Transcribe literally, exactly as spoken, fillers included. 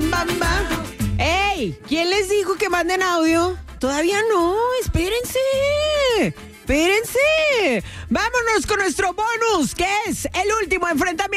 bam, bam, bam. ¡Ey! ¿Quién les dijo que manden audio? Todavía no, espérense. Espérense. Vámonos con nuestro bonus, que es el último enfrentamiento.